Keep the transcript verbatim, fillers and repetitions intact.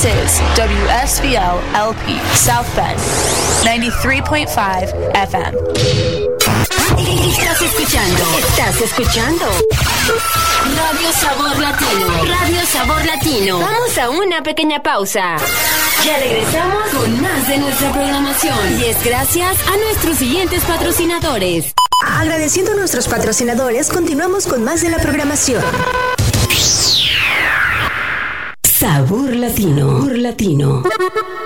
This is W S B L L P South Bend, ninety-three point five F M. Estás escuchando, estás escuchando Radio Sabor Latino, Radio Sabor Latino. Vamos a una pequeña pausa. Ya regresamos con más de nuestra programación. Y es gracias a nuestros siguientes patrocinadores. Agradeciendo a nuestros patrocinadores, continuamos con más de la programación. Sabor Latino, Sabor Latino.